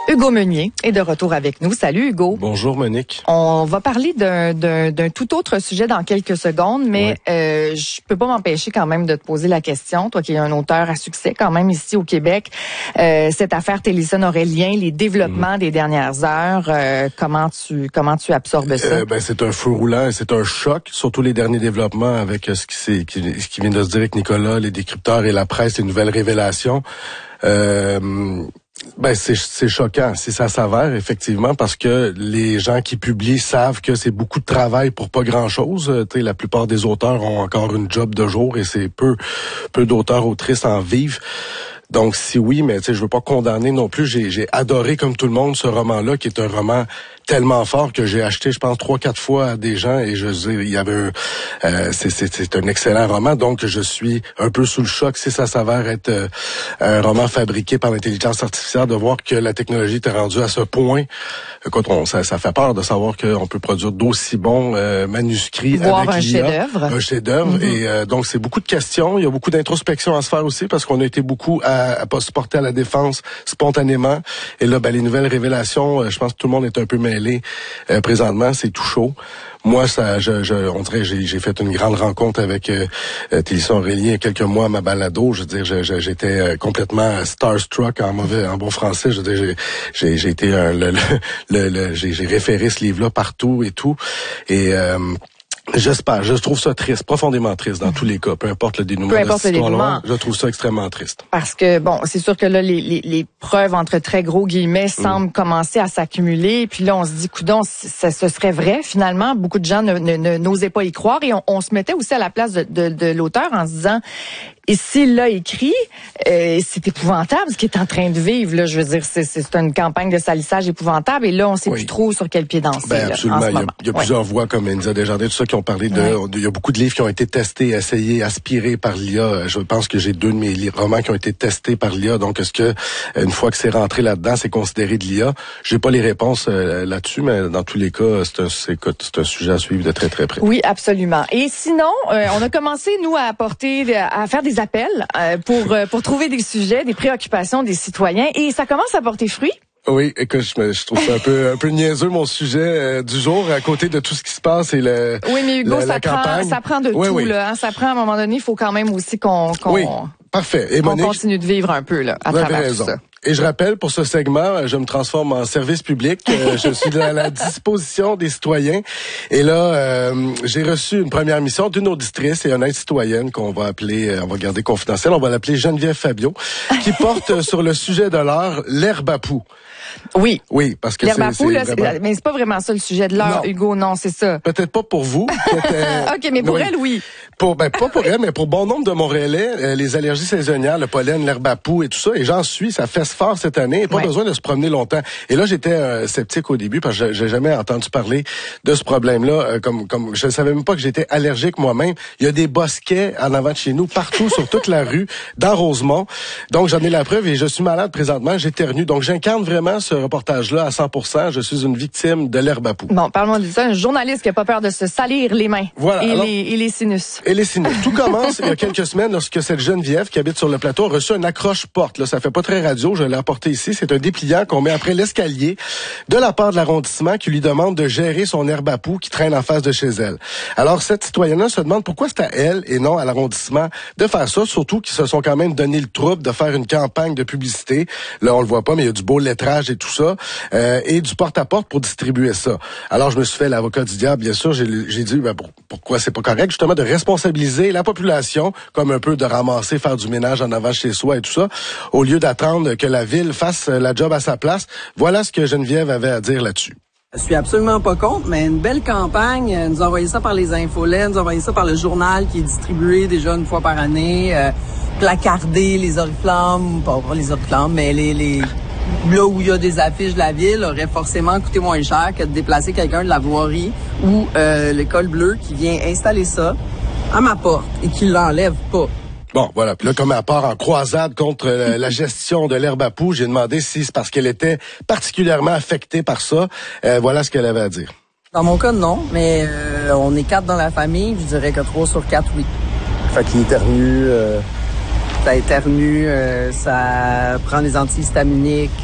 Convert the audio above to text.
Hugo Meunier est de retour avec nous. Salut Hugo. Bonjour Monique. On va parler d'un tout autre sujet dans quelques secondes, mais je peux pas m'empêcher quand même de te poser la question, toi qui es un auteur à succès quand même ici au Québec. Cette affaire Téléson-Aurélien, les développements des dernières heures, comment tu absorbes ça? C'est un feu roulant et c'est un choc, surtout les derniers développements avec ce qui vient de se dire avec Nicolas, les décrypteurs et la presse, les nouvelles révélations. C'est choquant si ça s'avère effectivement parce que les gens qui publient savent que c'est beaucoup de travail pour pas grand-chose. La plupart des auteurs ont encore une job de jour et c'est peu d'auteurs autrices en vivent. Donc si oui, mais je veux pas condamner non plus. J'ai adoré comme tout le monde ce roman-là qui est un roman tellement fort que j'ai acheté, je pense, 3-4 fois à des gens et il y avait c'est un excellent roman. Donc je suis un peu sous le choc si ça s'avère être un roman fabriqué par l'intelligence artificielle, de voir que la technologie est rendue à ce point. Écoute, ça fait peur de savoir qu'on peut produire d'aussi bons manuscrits voir avec l'IA. Un chef-d'œuvre. Et donc c'est beaucoup de questions. Il y a beaucoup d'introspection à se faire aussi parce qu'on a été beaucoup à pas se porter à la défense spontanément. Et là, les nouvelles révélations, je pense que tout le monde est un peu mêlé présentement. C'est tout chaud. Moi, on dirait, j'ai fait une grande rencontre avec Téléson-Aurélien il y a quelques mois à ma balado. Je veux dire, j'étais complètement starstruck en bon français. Je veux dire, j'ai été j'ai référé ce livre-là partout et tout. Et j'espère, je trouve ça triste, profondément triste dans tous les cas, peu importe le dénouement de cette histoire-là, je trouve ça extrêmement triste. Parce que, c'est sûr que là, les preuves entre très gros guillemets semblent commencer à s'accumuler, puis là, on se dit, coudonc, ce serait vrai, finalement. Beaucoup de gens n'osaient pas y croire, et on se mettait aussi à la place de l'auteur en se disant, et s'il l'a écrit, c'est épouvantable ce qu'il est en train de vivre. Là, je veux dire, c'est une campagne de salissage épouvantable. Et là, on sait plus trop sur quel pied danser. Absolument. Il y a plusieurs voix comme India Desjardins, tout ça, qui ont parlé il y a beaucoup de livres qui ont été testés, essayés, aspirés par l'IA. Je pense que j'ai 2 de mes romans qui ont été testés par l'IA. Donc, est-ce que une fois que c'est rentré là-dedans, c'est considéré de l'IA? J'ai pas les réponses là-dessus, mais dans tous les cas, c'est un sujet à suivre de très très près. Oui, absolument. Et sinon, on a commencé nous à faire des appels pour trouver des sujets, des préoccupations des citoyens, et ça commence à porter fruit. Oui, écoute, je trouve ça un peu niaiseux mon sujet du jour à côté de tout ce qui se passe et Oui, mais Hugo, ça prend de tout là. Hein, ça prend à un moment donné, il faut quand même aussi qu'on parfait. Et Monique, continue de vivre un peu là à travers tout ça. Et je rappelle, pour ce segment, je me transforme en service public. Je suis à la disposition des citoyens. Et là, j'ai reçu une première mission d'une auditrice et honnête citoyenne qu'on va appeler, on va garder confidentielle, on va l'appeler Geneviève Fabio, qui porte sur le sujet de l'heure, l'herbe à poux. Oui. Oui, parce que l'herbe à poux, mais c'est pas vraiment ça le sujet de l'heure, Hugo, non, c'est ça. Peut-être pas pour vous. OK, mais pour elle, oui. Pas pour elle, mais pour bon nombre de Montréalais, les allergies saisonnières, le pollen, l'herbe à poux et tout ça, et j'en suis, ça fesse fort cette année, et pas besoin de se promener longtemps. Et là, j'étais sceptique au début parce que j'ai jamais entendu parler de ce problème-là, comme je savais même pas que j'étais allergique moi-même. Il y a des bosquets en avant de chez nous, partout, sur toute la rue, dans Rosemont. Donc, j'en ai la preuve et je suis malade présentement, j'éternue. Donc, j'incarne vraiment ce reportage-là à 100%. Je suis une victime de l'herbe à poux. Bon, parle-moi de ça. Un journaliste qui a pas peur de se salir les mains. Voilà. Et les sinus. Et les sinus. Tout commence il y a quelques semaines lorsque cette Geneviève qui habite sur le plateau a reçu un accroche-porte. Là, ça fait pas très radio, je l'ai apporté ici. C'est un dépliant qu'on met après l'escalier de la part de l'arrondissement qui lui demande de gérer son herbe à poux qui traîne en face de chez elle. Alors, cette citoyenne-là se demande pourquoi c'est à elle et non à l'arrondissement de faire ça, surtout qu'ils se sont quand même donné le trouble de faire une campagne de publicité. Là, on le voit pas, mais il y a du beau lettrage et tout ça, et du porte-à-porte pour distribuer ça. Alors, je me suis fait l'avocat du diable, bien sûr. J'ai dit, pourquoi c'est pas correct, justement, de responsabiliser la population, comme un peu de ramasser, faire du ménage en avant chez soi et tout ça, au lieu d'attendre que la ville fasse la job à sa place. Voilà ce que Geneviève avait à dire là-dessus. Je suis absolument pas contre, mais une belle campagne, nous envoyer ça par les infolets, nous envoyer ça par le journal qui est distribué déjà une fois par année, placarder les oriflammes, pas les oriflammes, mais les là où il y a des affiches de la ville aurait forcément coûté moins cher que de déplacer quelqu'un de la voirie ou l'école bleue qui vient installer ça à ma porte et qui l'enlève pas. Bon, voilà. Puis là, comme elle part en croisade contre la gestion de l'herbe à poux, j'ai demandé si c'est parce qu'elle était particulièrement affectée par ça. Voilà ce qu'elle avait à dire. Dans mon cas, non, mais on est 4 dans la famille, je dirais que 3 sur 4, oui. Fait qu'il éternue... Ça éternue, ça prend des antihistaminiques,